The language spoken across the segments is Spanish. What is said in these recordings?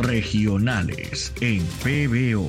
regionales en PBO.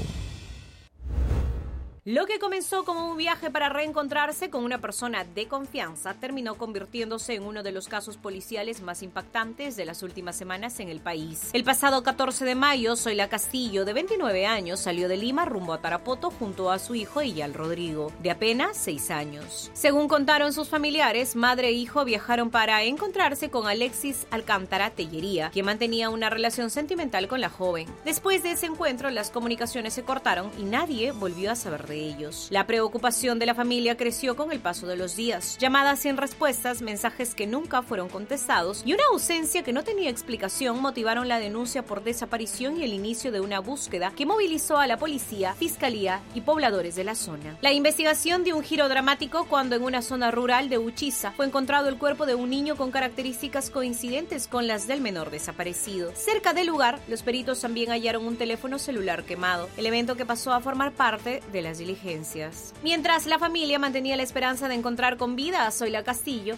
Lo que comenzó como un viaje para reencontrarse con una persona de confianza terminó convirtiéndose en uno de los casos policiales más impactantes de las últimas semanas en el país. El pasado 14 de mayo, Zoila Castillo, de 29 años, salió de Lima rumbo a Tarapoto junto a su hijo Eyal Rodrigo, de apenas 6 años. Según contaron sus familiares, madre e hijo viajaron para encontrarse con Alexis Alcántara Tellería, quien mantenía una relación sentimental con la joven. Después de ese encuentro, las comunicaciones se cortaron y nadie volvió a saber de ellos. La preocupación de la familia creció con el paso de los días. Llamadas sin respuestas, mensajes que nunca fueron contestados y una ausencia que no tenía explicación motivaron la denuncia por desaparición y el inicio de una búsqueda que movilizó a la policía, fiscalía y pobladores de la zona. La investigación dio un giro dramático cuando en una zona rural de Uchiza fue encontrado el cuerpo de un niño con características coincidentes con las del menor desaparecido. Cerca del lugar, los peritos también hallaron un teléfono celular quemado, elemento que pasó a formar parte de las diligencias. Mientras la familia mantenía la esperanza de encontrar con vida a Zoila Castillo,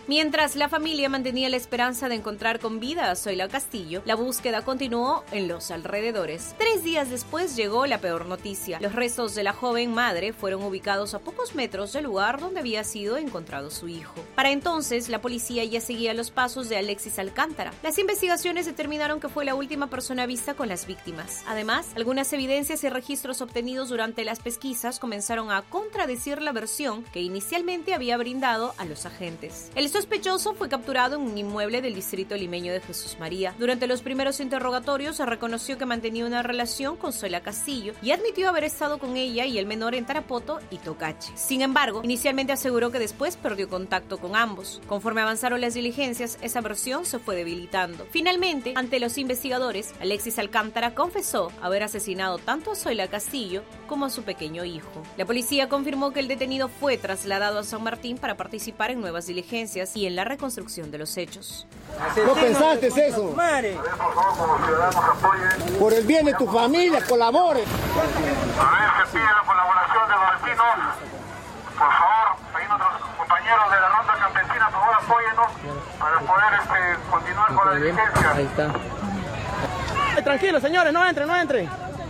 la búsqueda continuó en los alrededores. 3 días después llegó la peor noticia. Los restos de la joven madre fueron ubicados a pocos metros del lugar donde había sido encontrado su hijo. Para entonces, la policía ya seguía los pasos de Alexis Alcántara. Las investigaciones determinaron que fue la última persona vista con las víctimas. Además, algunas evidencias y registros obtenidos durante las pesquisas comenzaron a contradecir la versión que inicialmente había brindado a los agentes. El sospechoso fue capturado en un inmueble del distrito limeño de Jesús María. Durante los primeros interrogatorios se reconoció que mantenía una relación con Zoila Castillo y admitió haber estado con ella y el menor en Tarapoto y Tocache. Sin embargo, inicialmente aseguró que después perdió contacto con ambos. Conforme avanzaron las diligencias, esa versión se fue debilitando. Finalmente, ante los investigadores, Alexis Alcántara confesó haber asesinado tanto a Zoila Castillo como a su pequeño hijo. La policía confirmó que el detenido fue trasladado a San Martín para participar en nuevas diligencias y en la reconstrucción de los hechos. ¿No pensaste eso? Madre. Por el bien de tu familia, colabore. A ver, se pide la colaboración de los vecinos. Por favor, ahí nuestros compañeros de la ronda campesina, por favor, apóyennos para poder continuar con la diligencia. Ahí está. Tranquilos, señores, no entren, no entren.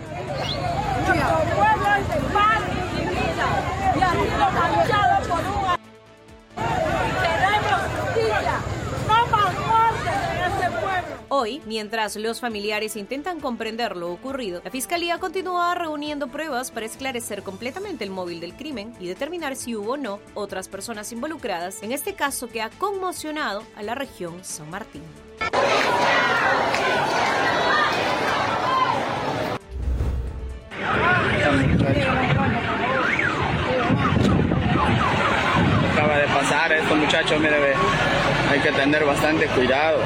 Hoy, mientras los familiares intentan comprender lo ocurrido, la Fiscalía continúa reuniendo pruebas para esclarecer completamente el móvil del crimen y determinar si hubo o no otras personas involucradas en este caso que ha conmocionado a la región San Martín. Acaba de pasar esto, muchachos, mire, ve, hay que tener bastante cuidado.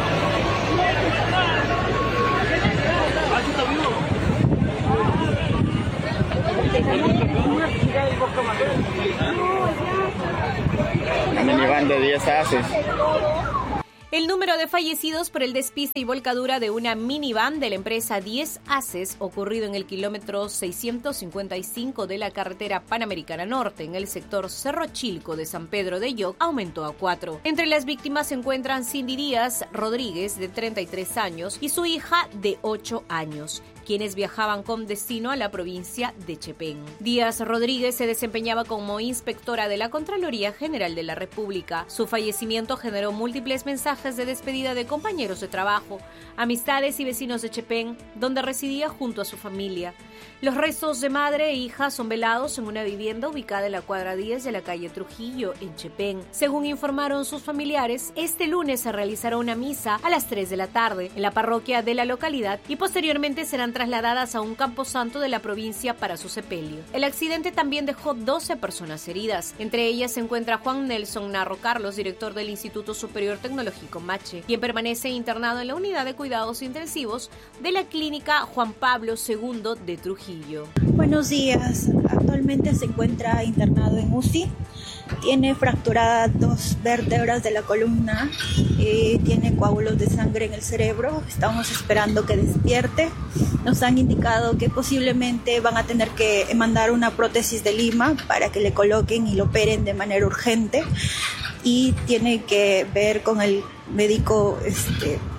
La minivan de 10 haces. El número de fallecidos por el despiste y volcadura de una minivan de la empresa 10 Haces, ocurrido en el kilómetro 655 de la carretera Panamericana Norte, en el sector Cerro Chilco de San Pedro de Yoc, aumentó a 4. Entre las víctimas se encuentran Cindy Díaz Rodríguez, de 33 años, y su hija, de 8 años, quienes viajaban con destino a la provincia de Chepén. Díaz Rodríguez se desempeñaba como inspectora de la Contraloría General de la República. Su fallecimiento generó múltiples mensajes de despedida de compañeros de trabajo, amistades y vecinos de Chepén, donde residía junto a su familia. Los restos de madre e hija son velados en una vivienda ubicada en la cuadra 10 de la calle Trujillo, en Chepén. Según informaron sus familiares, este lunes se realizará una misa a las 3 de la tarde en la parroquia de la localidad y posteriormente serán trasladadas a un camposanto de la provincia para su sepelio. El accidente también dejó 12 personas heridas. Entre ellas se encuentra Juan Nelson Narro Carlos, director del Instituto Superior Tecnológico Mache, quien permanece internado en la unidad de cuidados intensivos de la clínica Juan Pablo II de Trujillo. Buenos días. Actualmente se encuentra internado en UCI. Tiene fracturadas 2 vértebras de la columna, tiene coágulos de sangre en el cerebro. Estamos esperando que despierte. Nos han indicado que posiblemente van a tener que mandar una prótesis de Lima para que le coloquen y lo operen de manera urgente. Y tiene que ver con el médico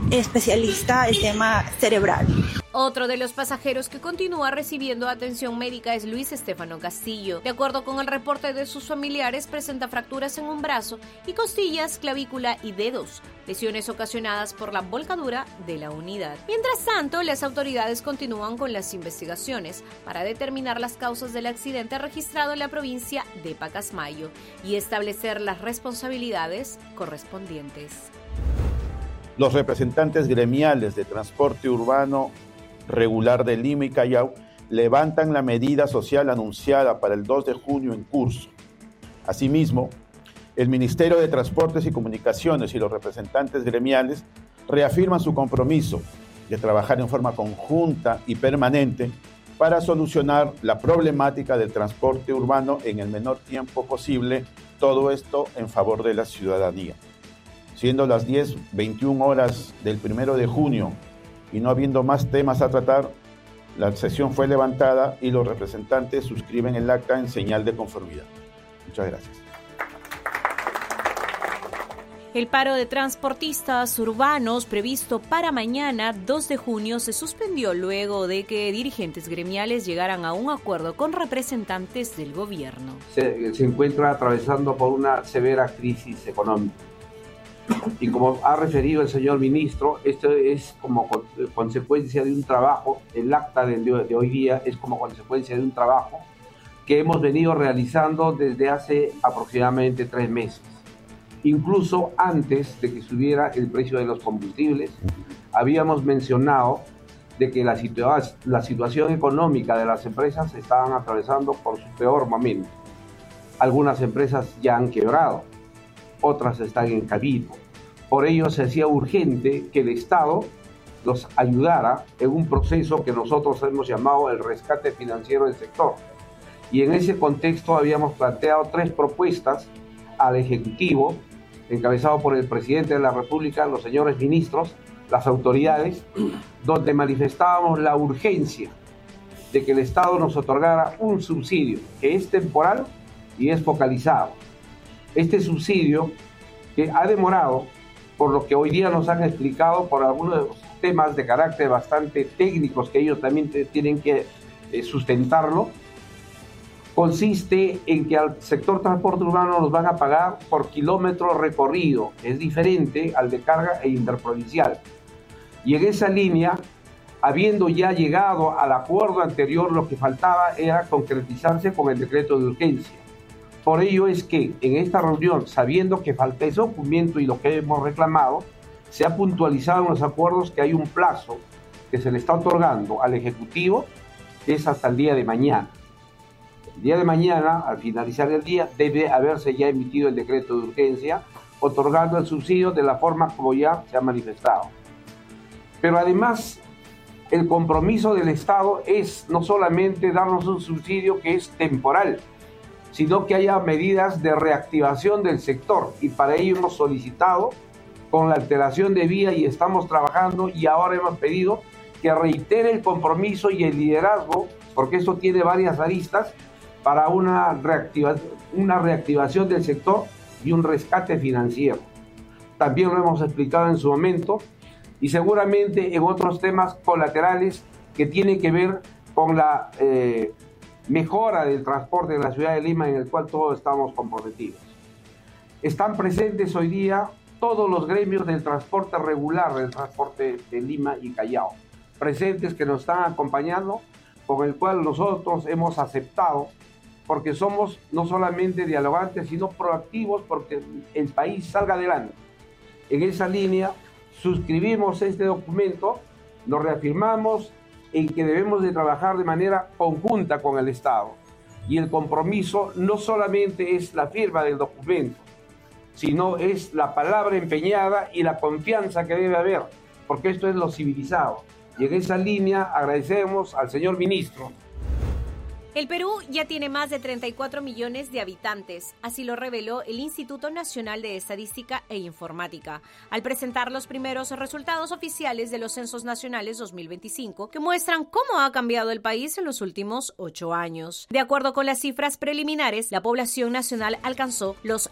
especialista el tema cerebral. Otro de los pasajeros que continúa recibiendo atención médica es Luis Estefano Castillo. De acuerdo con el reporte de sus familiares, presenta fracturas en un brazo y costillas, clavícula y dedos, lesiones ocasionadas por la volcadura de la unidad. Mientras tanto, las autoridades continúan con las investigaciones para determinar las causas del accidente registrado en la provincia de Pacasmayo y establecer las responsabilidades correspondientes. Los representantes gremiales de transporte urbano regular de Lima y Callao levantan la medida social anunciada para el 2 de junio en curso. Asimismo, el Ministerio de Transportes y Comunicaciones y los representantes gremiales reafirman su compromiso de trabajar en forma conjunta y permanente para solucionar la problemática del transporte urbano en el menor tiempo posible, todo esto en favor de la ciudadanía. Siendo las 10:21 horas del 1 de junio y no habiendo más temas a tratar, la sesión fue levantada y los representantes suscriben el acta en señal de conformidad. Muchas gracias. El paro de transportistas urbanos previsto para mañana, 2 de junio, se suspendió luego de que dirigentes gremiales llegaran a un acuerdo con representantes del gobierno. Se encuentra atravesando por una severa crisis económica. Y como ha referido el señor ministro, esto es como consecuencia de un trabajo, el acta de hoy día es como consecuencia de un trabajo que hemos venido realizando desde hace aproximadamente 3 meses. Incluso antes de que subiera el precio de los combustibles, habíamos mencionado de que la situación económica de las empresas estaban atravesando por su peor momento. Algunas empresas ya han quebrado, otras están en camino. Por ello se hacía urgente que el Estado los ayudara en un proceso que nosotros hemos llamado el rescate financiero del sector. Y en ese contexto habíamos planteado 3 propuestas al Ejecutivo, encabezado por el Presidente de la República, los señores ministros, las autoridades, donde manifestábamos la urgencia de que el Estado nos otorgara un subsidio que es temporal y es focalizado. Este subsidio que ha demorado, por lo que hoy día nos han explicado por algunos de los temas de carácter bastante técnicos que ellos también tienen que sustentarlo, consiste en que al sector transporte urbano nos van a pagar por kilómetro recorrido, es diferente al de carga e interprovincial. Y en esa línea, habiendo ya llegado al acuerdo anterior, lo que faltaba era concretizarse con el decreto de urgencia. Por ello es que en esta reunión, sabiendo que falta ese documento y lo que hemos reclamado, se ha puntualizado en los acuerdos que hay un plazo que se le está otorgando al Ejecutivo, que es hasta el día de mañana. El día de mañana, al finalizar el día, debe haberse ya emitido el decreto de urgencia, otorgando el subsidio de la forma como ya se ha manifestado. Pero además, el compromiso del Estado es no solamente darnos un subsidio que es temporal, sino que haya medidas de reactivación del sector, y para ello hemos solicitado con la alteración de vía y estamos trabajando, y ahora hemos pedido que reitere el compromiso y el liderazgo, porque esto tiene varias aristas, para una reactivación del sector y un rescate financiero. También lo hemos explicado en su momento, y seguramente en otros temas colaterales que tienen que ver con la mejora del transporte de la ciudad de Lima, en el cual todos estamos comprometidos. Están presentes hoy día todos los gremios del transporte regular, del transporte de Lima y Callao, presentes que nos están acompañando, con el cual nosotros hemos aceptado, porque somos no solamente dialogantes, sino proactivos, porque el país salga adelante. En esa línea, suscribimos este documento, nos reafirmamos en que debemos de trabajar de manera conjunta con el Estado. Y el compromiso no solamente es la firma del documento, sino es la palabra empeñada y la confianza que debe haber, porque esto es lo civilizado. Y en esa línea agradecemos al señor ministro El Perú ya tiene más de 34 millones de habitantes, así lo reveló el Instituto Nacional de Estadística e Informática, al presentar los primeros resultados oficiales de los Censos Nacionales 2025, que muestran cómo ha cambiado el país en los últimos 8 años. De acuerdo con las cifras preliminares, la población nacional alcanzó los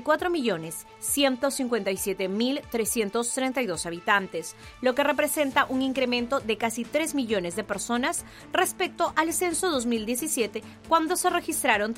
34.157.332 habitantes, lo que representa un incremento de casi 3 millones de personas respecto al censo 2017, cuando se registraron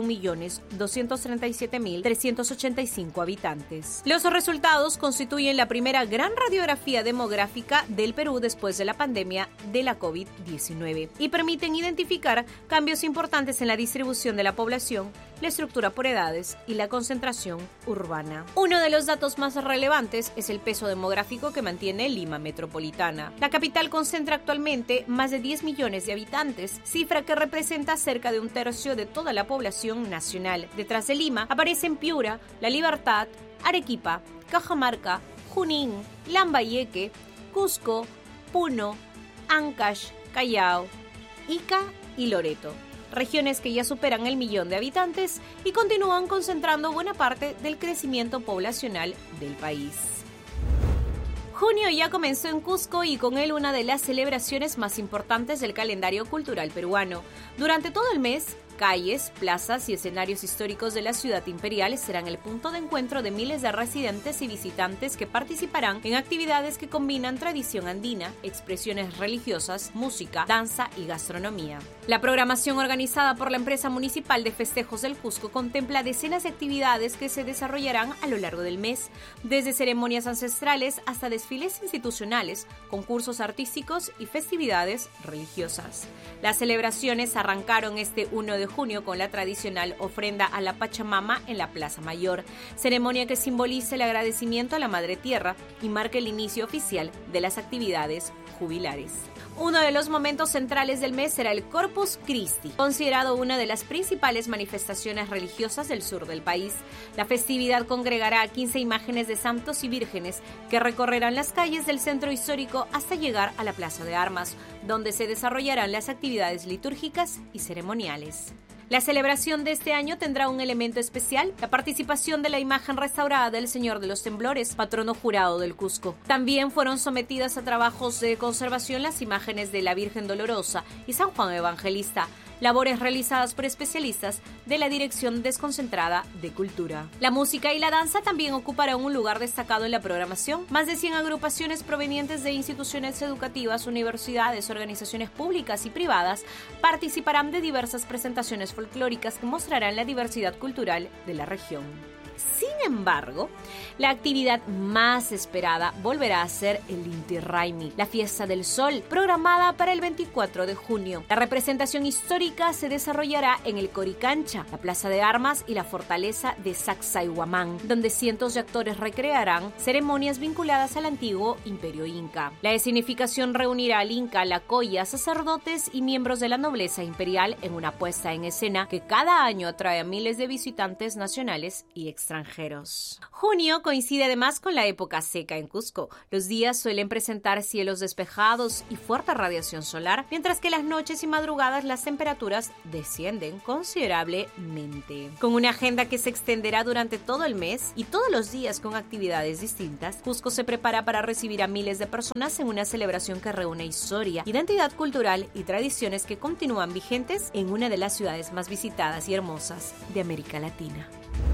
31.237.385 habitantes. Los resultados constituyen la primera gran radiografía demográfica del Perú después de la pandemia de la COVID-19 y permiten identificar cambios importantes en la distribución de la población, la estructura por edades y la concentración urbana. Uno de los datos más relevantes es el peso demográfico que mantiene Lima metropolitana. La capital concentra actualmente más de 10 millones de habitantes, cifra que representa cerca de un tercio de toda la población nacional. Detrás de Lima aparecen Piura, La Libertad, Arequipa, Cajamarca, Junín, Lambayeque, Cusco, Puno, Ancash, Callao, Ica y Loreto, regiones que ya superan el 1.000.000 de habitantes y continúan concentrando buena parte del crecimiento poblacional del país. Junio ya comenzó en Cusco y con él una de las celebraciones más importantes del calendario cultural peruano. Durante todo el mes, calles, plazas y escenarios históricos de la ciudad imperial serán el punto de encuentro de miles de residentes y visitantes que participarán en actividades que combinan tradición andina, expresiones religiosas, música, danza y gastronomía. La programación organizada por la empresa municipal de festejos del Cusco contempla decenas de actividades que se desarrollarán a lo largo del mes, desde ceremonias ancestrales hasta desfiles institucionales, concursos artísticos y festividades religiosas. Las celebraciones arrancaron este 1 de junio con la tradicional ofrenda a la Pachamama en la Plaza Mayor, ceremonia que simboliza el agradecimiento a la Madre Tierra y marca el inicio oficial de las actividades jubilares. Uno de los momentos centrales del mes será el Corpus Christi, considerado una de las principales manifestaciones religiosas del sur del país. La festividad congregará a 15 imágenes de santos y vírgenes que recorrerán las calles del centro histórico hasta llegar a la Plaza de Armas, donde se desarrollarán las actividades litúrgicas y ceremoniales. La celebración de este año tendrá un elemento especial, la participación de la imagen restaurada del Señor de los Temblores, patrono jurado del Cusco. También fueron sometidas a trabajos de conservación las imágenes de la Virgen Dolorosa y San Juan Evangelista, labores realizadas por especialistas de la Dirección Desconcentrada de Cultura. La música y la danza también ocuparán un lugar destacado en la programación. Más de 100 agrupaciones provenientes de instituciones educativas, universidades, organizaciones públicas y privadas participarán de diversas presentaciones folclóricas que mostrarán la diversidad cultural de la región. Sin embargo, la actividad más esperada volverá a ser el Inti Raymi, la Fiesta del Sol, programada para el 24 de junio. La representación histórica se desarrollará en el Coricancha, la Plaza de Armas y la Fortaleza de Sacsayhuamán, donde cientos de actores recrearán ceremonias vinculadas al antiguo Imperio Inca. La escenificación reunirá al Inca, la Coya, sacerdotes y miembros de la nobleza imperial en una puesta en escena que cada año atrae a miles de visitantes nacionales y extranjeros. Junio coincide además con la época seca en Cusco. Los días suelen presentar cielos despejados y fuerte radiación solar, mientras que las noches y madrugadas las temperaturas descienden considerablemente. Con una agenda que se extenderá durante todo el mes y todos los días con actividades distintas, Cusco se prepara para recibir a miles de personas en una celebración que reúne historia, identidad cultural y tradiciones que continúan vigentes en una de las ciudades más visitadas y hermosas de América Latina.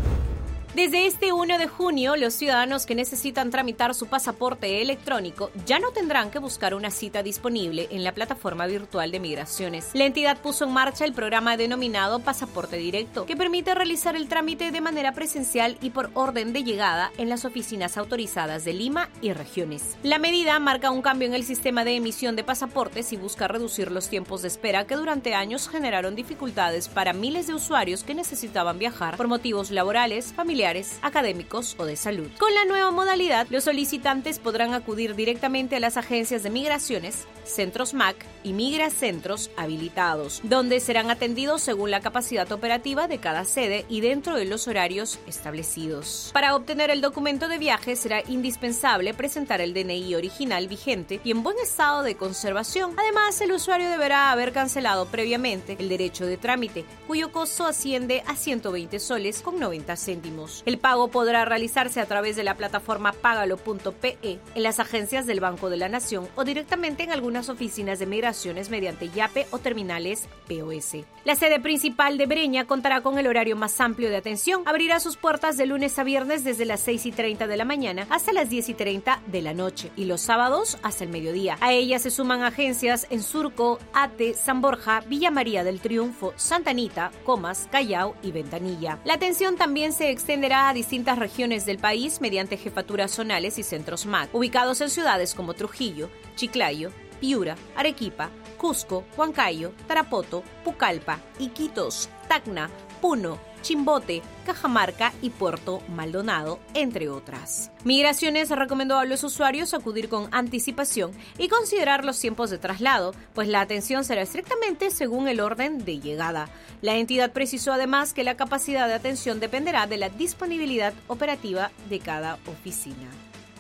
Desde este 1 de junio, los ciudadanos que necesitan tramitar su pasaporte electrónico ya no tendrán que buscar una cita disponible en la plataforma virtual de migraciones. La entidad puso en marcha el programa denominado Pasaporte Directo, que permite realizar el trámite de manera presencial y por orden de llegada en las oficinas autorizadas de Lima y regiones. La medida marca un cambio en el sistema de emisión de pasaportes y busca reducir los tiempos de espera que durante años generaron dificultades para miles de usuarios que necesitaban viajar por motivos laborales, familiares familiares, académicos o de salud. Con la nueva modalidad, los solicitantes podrán acudir directamente a las agencias de migraciones, centros MAC y migracentros habilitados, donde serán atendidos según la capacidad operativa de cada sede y dentro de los horarios establecidos. Para obtener el documento de viaje será indispensable presentar el DNI original vigente y en buen estado de conservación. Además, el usuario deberá haber cancelado previamente el derecho de trámite, cuyo costo asciende a 120 soles con 90 céntimos. El pago podrá realizarse a través de la plataforma pagalo.pe en las agencias del Banco de la Nación o directamente en algunas oficinas de migraciones mediante YAPE o terminales POS. La sede principal de Breña contará con el horario más amplio de atención. Abrirá sus puertas de lunes a viernes desde las 6:30 de la mañana hasta las 10:30 de la noche y los sábados hasta el mediodía. A ella se suman agencias en Surco, Ate, San Borja, Villa María del Triunfo, Santa Anita, Comas, Callao y Ventanilla. La atención también se extenderá a distintas regiones del país mediante jefaturas zonales y centros MAC, ubicados en ciudades como Trujillo, Chiclayo, Piura, Arequipa, Cusco, Huancayo, Tarapoto, Pucallpa, Iquitos, Tacna, Puno, Chimbote, Cajamarca y Puerto Maldonado, entre otras. Migraciones recomendó a los usuarios acudir con anticipación y considerar los tiempos de traslado, pues la atención será estrictamente según el orden de llegada. La entidad precisó además que la capacidad de atención dependerá de la disponibilidad operativa de cada oficina.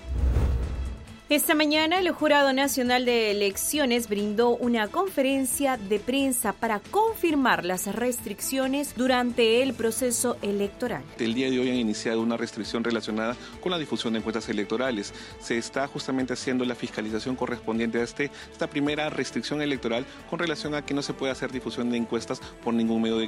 Esta mañana el Jurado Nacional de Elecciones brindó una conferencia de prensa para confirmar las restricciones durante el proceso electoral. El día de hoy han iniciado una restricción relacionada con la difusión de encuestas electorales. Se está justamente haciendo la fiscalización correspondiente a esta primera restricción electoral con relación a que no se puede hacer difusión de encuestas por ningún medio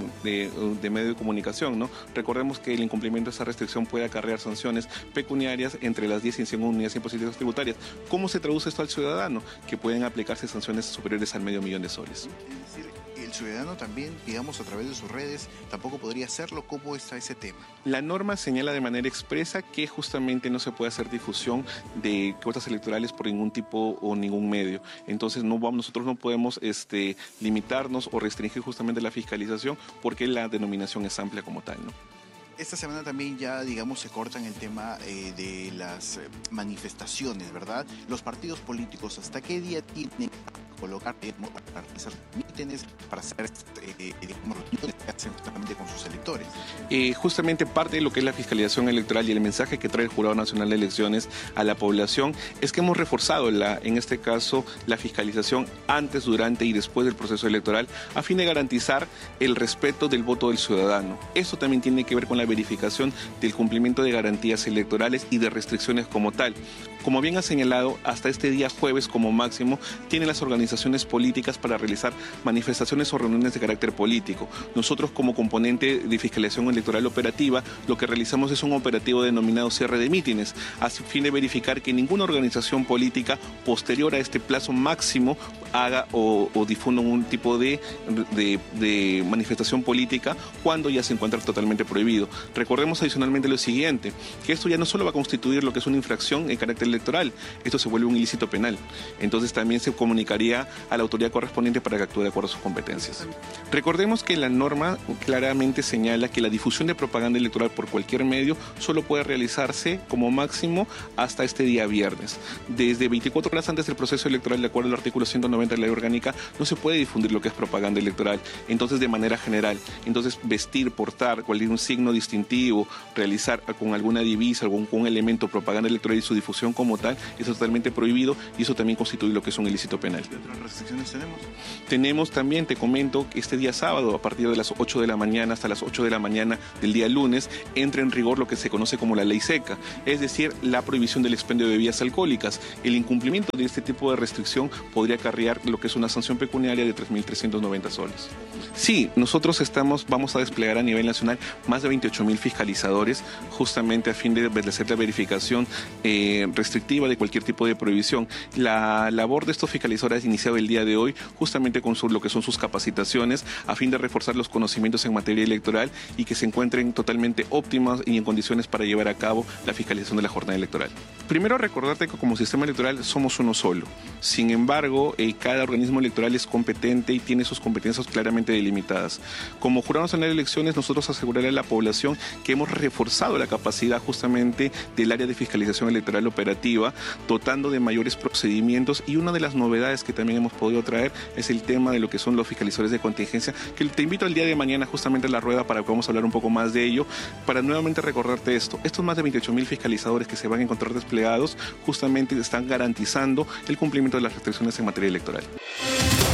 de medio de comunicación, ¿no? Recordemos que el incumplimiento de esa restricción puede acarrear sanciones pecuniarias entre las 10 y 100 unidades impositivas tributarias. ¿Cómo se traduce esto al ciudadano? Que pueden aplicarse sanciones superiores al $500,000. Es decir, el ciudadano también, digamos, a través de sus redes, tampoco podría hacerlo. ¿Cómo está ese tema? La norma señala de manera expresa que justamente no se puede hacer difusión de encuestas electorales por ningún tipo o ningún medio. Entonces nosotros no podemos limitarnos o restringir justamente la fiscalización porque la denominación es amplia como tal, ¿no? Esta semana también ya, digamos, se cortan el tema de las manifestaciones, ¿verdad? Los partidos políticos, ¿hasta qué día tienen que colocar, digamos, para realizar mítines, para hacer, digamos, reuniones que hacen justamente con sus electores? Justamente parte de lo que es la fiscalización electoral y el mensaje que trae el Jurado Nacional de Elecciones a la población es que hemos reforzado, en este caso, la fiscalización antes, durante y después del proceso electoral a fin de garantizar el respeto del voto del ciudadano. Esto también tiene que ver con la verificación del cumplimiento de garantías electorales y de restricciones como tal. Como bien ha señalado, hasta este día jueves como máximo tienen las organizaciones políticas para realizar manifestaciones o reuniones de carácter político. Nosotros como componente de fiscalización electoral operativa lo que realizamos es un operativo denominado cierre de mítines a fin de verificar que ninguna organización política posterior a este plazo máximo haga o difunda un tipo de manifestación política cuando ya se encuentra totalmente prohibido. Recordemos adicionalmente lo siguiente, que esto ya no solo va a constituir lo que es una infracción en carácter electoral, esto se vuelve un ilícito penal. Entonces también se comunicaría a la autoridad correspondiente para que actúe de acuerdo a sus competencias. Recordemos que la norma claramente señala que la difusión de propaganda electoral por cualquier medio solo puede realizarse como máximo hasta este día viernes. Desde 24 horas antes del proceso electoral, de acuerdo al artículo 190 de la Ley Orgánica, no se puede difundir lo que es propaganda electoral. Entonces, de manera general, vestir, portar cualquier signo distintivo, realizar con alguna divisa, algún elemento propaganda electoral y su difusión como tal, eso es totalmente prohibido y eso también constituye lo que es un ilícito penal. ¿Qué otras restricciones tenemos? Tenemos también, te comento, que este día sábado, a partir de las 8 de la mañana hasta las 8 de la mañana del día lunes, entra en rigor lo que se conoce como la ley seca, es decir, la prohibición del expendio de bebidas alcohólicas. El incumplimiento de este tipo de restricción podría acarrear lo que es una sanción pecuniaria de 3.390 soles. Sí, nosotros vamos a desplegar a nivel nacional más de 28.000 fiscalizadores, justamente a fin de hacer la verificación restrictiva de cualquier tipo de prohibición. La labor de estos fiscalizadores ha iniciado el día de hoy, justamente con lo que son sus capacitaciones, a fin de reforzar los conocimientos en materia electoral y que se encuentren totalmente óptimas y en condiciones para llevar a cabo la fiscalización de la jornada electoral. Primero, recordarte que como sistema electoral somos uno solo. Sin embargo, cada organismo electoral es competente y tiene sus competencias claramente delimitadas. Como Jurado Nacional de Elecciones, nosotros asegurarle a la población que hemos reforzado la capacidad justamente del área de fiscalización electoral operativa, dotando de mayores procedimientos, y una de las novedades que también hemos podido traer es el tema de lo que son los fiscalizadores de contingencia, que te invito el día de mañana justamente a la rueda para que podamos hablar un poco más de ello, para nuevamente recordarte esto. Estos más de 28.000 fiscalizadores que se van a encontrar desplegados justamente están garantizando el cumplimiento de las restricciones en materia electoral.